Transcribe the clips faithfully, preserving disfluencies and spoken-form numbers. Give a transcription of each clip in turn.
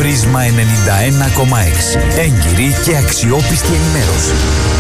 Πρίσμα ενενήντα ένα κόμμα έξι. Έγκυρη και αξιόπιστη ενημέρωση.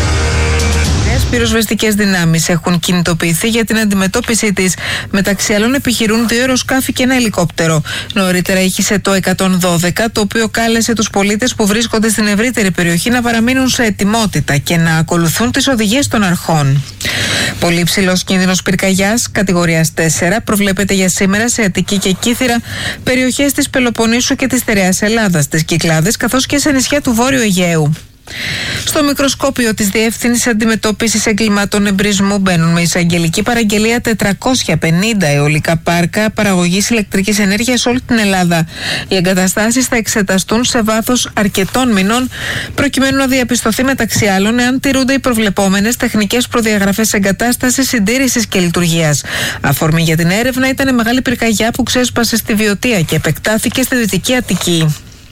Νέες πυροσβεστικές δυνάμεις έχουν κινητοποιηθεί για την αντιμετώπιση της. Μεταξύ άλλων επιχειρούν δύο αεροσκάφη και ένα ελικόπτερο. Νωρίτερα ήχησε το εκατόν δώδεκα, το οποίο κάλεσε τους πολίτες που βρίσκονται στην ευρύτερη περιοχή να παραμείνουν σε ετοιμότητα και να ακολουθούν τις οδηγίες των αρχών. Πολύ υψηλός κίνδυνος πυρκαγιάς κατηγορίας τέσσερα προβλέπεται για σήμερα σε Αττική και Κύθυρα, περιοχές της Πελοποννήσου και της Στερεάς Ελλάδας, στις Κυκλάδες καθώς και σε νησιά του Βόρειου Αιγαίου. Στο μικροσκόπιο της Διεύθυνσης Αντιμετώπισης Εγκλημάτων Εμπρισμού μπαίνουν με εισαγγελική παραγγελία τετρακόσια πενήντα αιωλικά πάρκα παραγωγής ηλεκτρικής ενέργειας σε όλη την Ελλάδα. Οι εγκαταστάσεις θα εξεταστούν σε βάθος αρκετών μηνών, προκειμένου να διαπιστωθεί μεταξύ άλλων εάν τηρούνται οι προβλεπόμενες τεχνικές προδιαγραφές εγκατάστασης, συντήρησης και λειτουργίας. Αφορμή για την έρευνα ήταν η μεγάλη πυρκαγιά που ξέσπασε στη Βιωτία και επεκτάθηκε στη Δυτική Αττική.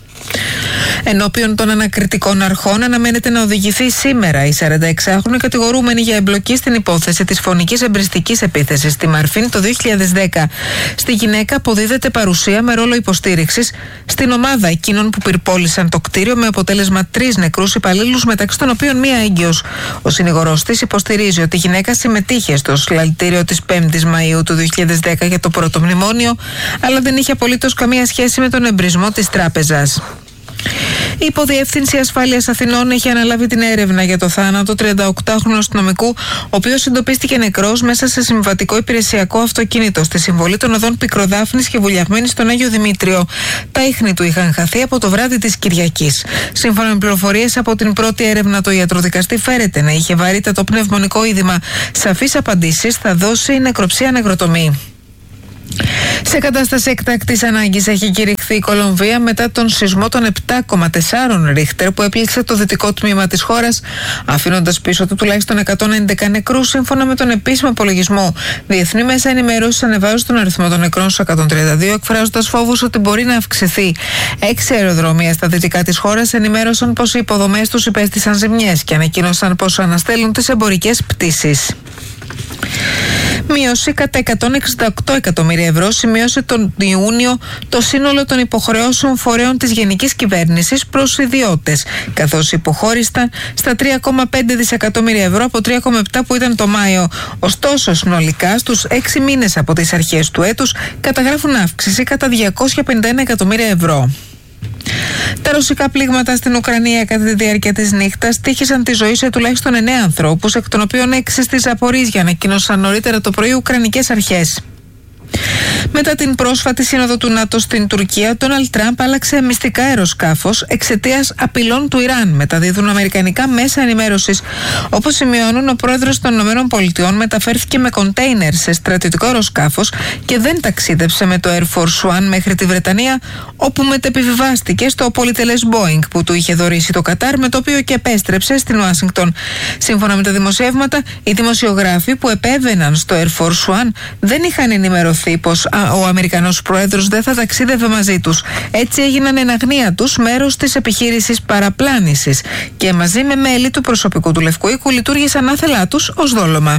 Ενώπιον των ανακριτικών αρχών αναμένεται να οδηγηθεί σήμερα η σαρανταεξάχρονη κατηγορούμενη για εμπλοκή στην υπόθεση της φωνικής εμπριστικής επίθεσης στη Μαρφίν το δύο χιλιάδες δέκα. Στη γυναίκα αποδίδεται παρουσία με ρόλο υποστήριξης στην ομάδα εκείνων που πυρπόλησαν το κτίριο, με αποτέλεσμα τρεις νεκρούς υπαλλήλους, μεταξύ των οποίων μία έγκυος. Ο συνηγορός της υποστηρίζει ότι η γυναίκα συμμετείχε στο συλλαλητήριο της πέμπτης Μαΐου του δύο χιλιάδες δέκα για το πρώτο μνημόνιο, αλλά δεν είχε απολύτως καμία σχέση με τον εμπρισμό της τράπεζας. Η Υποδιεύθυνση Ασφάλειας Αθηνών έχει αναλάβει την έρευνα για το θάνατο τριανταοκτάχρονου αστυνομικού, ο οποίος εντοπίστηκε νεκρός μέσα σε συμβατικό υπηρεσιακό αυτοκίνητο στη συμβολή των οδών Πικροδάφνης και Βουλιαγμένης στον Άγιο Δημήτριο. Τα ίχνη του είχαν χαθεί από το βράδυ της Κυριακής. Σύμφωνα με πληροφορίες από την πρώτη έρευνα, το ιατροδικαστή φέρεται να είχε βαρύτατο πνευμονικό είδημα. Σαφείς απαντήσεις θα δώσει η νεκροψία νεκροτομή. Σε κατάσταση εκτάκτης ανάγκης έχει κηρυχθεί η Κολομβία μετά τον σεισμό των επτά κόμμα τέσσερα Ρίχτερ που έπληξε το δυτικό τμήμα της χώρας, αφήνοντας πίσω του τουλάχιστον εκατόν έντεκα νεκρούς, σύμφωνα με τον επίσημο υπολογισμό. Διεθνή μέσα ενημέρωσης ανεβάζουν τον αριθμό των νεκρών στους εκατόν τριάντα δύο, εκφράζοντας φόβους ότι μπορεί να αυξηθεί. Έξι αεροδρόμια στα δυτικά της χώρας ενημέρωσαν πως οι υποδομές τους υπέστησαν ζημιές και ανακοίνωσαν πως αναστέλουν τις εμπορικές πτήσεις. Μείωση κατά εκατόν εξήντα οκτώ εκατομμύρια ευρώ σημείωσε τον Ιούνιο το σύνολο των υποχρεώσεων φορέων της γενικής κυβέρνησης προς ιδιώτες, καθώς υποχώρησαν στα τρία κόμμα πέντε δισεκατομμύρια ευρώ από τρία κόμμα επτά που ήταν το Μάιο. Ωστόσο, συνολικά στους έξι μήνες από τις αρχές του έτους καταγράφουν αύξηση κατά διακόσια πενήντα ένα εκατομμύρια ευρώ. Τα ρωσικά πλήγματα στην Ουκρανία κατά τη διάρκεια της νύχτας τύχησαν τη ζωή σε τουλάχιστον εννέα ανθρώπους, εκ των οποίων έξι στη Ζαπορίζια, ανακοίνωσαν νωρίτερα το πρωί ουκρανικές αρχές. Μετά την πρόσφατη σύνοδο του ΝΑΤΟ στην Τουρκία, ο Ντόναλντ Τραμπ άλλαξε μυστικά αεροσκάφος εξαιτίας απειλών του Ιράν, μεταδίδουν αμερικανικά μέσα ενημέρωσης. Όπως σημειώνουν, ο πρόεδρος των ΗΠΑ μεταφέρθηκε με κοντέινερ σε στρατιωτικό αεροσκάφος και δεν ταξίδεψε με το Air Force One μέχρι τη Βρετανία, όπου μετεπιβιβάστηκε στο πολυτελές Boeing που του είχε δωρήσει το Κατάρ, με το οποίο και επέστρεψε στην Ουάσιγκτον. Σύμφωνα με τα δημοσιεύματα, οι δημοσιογράφοι που επέβαιναν στο Air Force One δεν είχαν ενημερωθεί πως ο Αμερικανός πρόεδρος δεν θα ταξίδευε μαζί τους. Έτσι έγιναν εν αγνία τους μέρος της επιχείρησης παραπλάνησης και μαζί με μέλη του προσωπικού του Λευκού Οίκου λειτουργήσαν άθελά τους ως δόλωμα.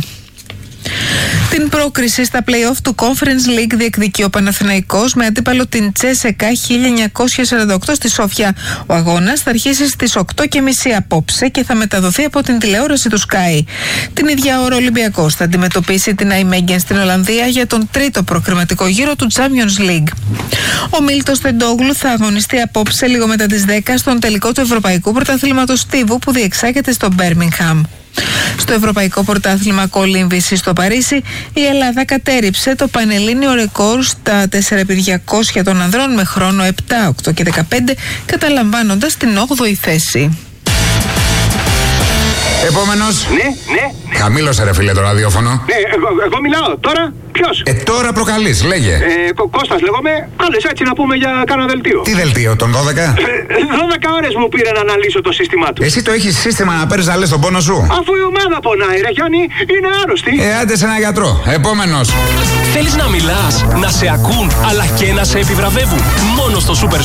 Την πρόκριση στα play-off του Conference League διεκδικεί ο Παναθηναϊκός με αντίπαλο την Τσέσεκα χίλια εννιακόσια σαράντα οκτώ στη Σόφια. Ο αγώνας θα αρχίσει στις οκτώ και μισή απόψε και θα μεταδοθεί από την τηλεόραση του Sky. Την ίδια ώρα ο Ολυμπιακός θα αντιμετωπίσει την Αϊμέγγεν στην Ολλανδία για τον τρίτο προκριματικό γύρο του Champions League. Ο Μίλτος Τεντόγλου θα αγωνιστεί απόψε λίγο μετά τις δέκα στον τελικό του Ευρωπαϊκού Πρωταθλήματος Στίβου που διεξάγεται στο Μπέρμιγχαμ. Στο Ευρωπαϊκό Πρωτάθλημα Κολύμβησης στο Παρίσι, η Ελλάδα κατέριψε το πανελλήνιο ρεκόρ στα τέσσερα επί διακόσια των ανδρών με χρόνο επτά, οκτώ και δεκαπέντε, καταλαμβάνοντας την όγδοη θέση. Επόμενος. Ναι, ναι, ναι. Χαμήλωσε ρε φίλε το ραδιόφωνο. Ναι, εγώ, εγώ μιλάω. Τώρα ποιος? Ε, τώρα προκαλείς, λέγε. Ε, Κω- Κώστας λέγομαι. Άλλες έτσι να πούμε για κάνα δελτίο. Τι δελτίο, τον δώδεκα? Ε, δώδεκα ώρες μου πήρε να αναλύσω το σύστημά του. Εσύ το έχεις σύστημα να παίρνεις να λες τον πόνο σου? Αφού η ομάδα πονάει ρε Γιάννη, είναι άρρωστη. Ε, άντε σε ένα γιατρό. Επόμενος. Θέλεις να μιλάς, να σε ακούν, αλλά και να σε επιβραβεύουν? Μόνο στο Super